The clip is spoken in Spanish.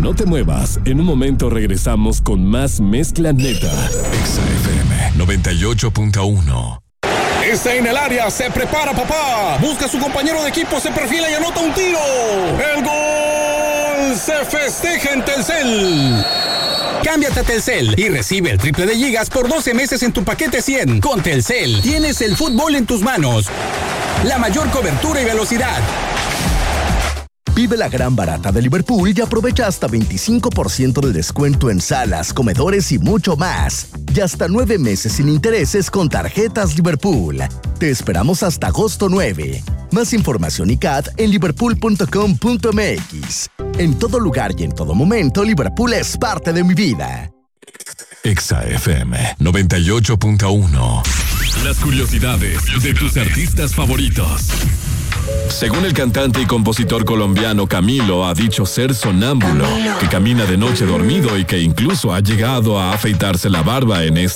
No te muevas, en un momento regresamos con más Mezcla Neta. Exa FM 98.1. Está en el área, se prepara papá. Busca a su compañero de equipo, se perfila y anota un tiro. ¡El gol! Se festeja en Telcel. Cámbiate a Telcel y recibe el triple de gigas por 12 meses en tu paquete 100. Con Telcel tienes el fútbol en tus manos. La mayor cobertura y velocidad. Vive la gran barata de Liverpool y aprovecha hasta 25% de descuento en salas, comedores y mucho más. Y hasta 9 meses sin intereses con tarjetas Liverpool. Te esperamos hasta agosto 9. Más información y CAT en liverpool.com.mx. En todo lugar y en todo momento, Liverpool es parte de mi vida. Exa FM 98.1. Las curiosidades de tus artistas favoritos. Según el cantante y compositor colombiano Camilo, ha dicho ser sonámbulo, que camina de noche dormido y que incluso ha llegado a afeitarse la barba en esta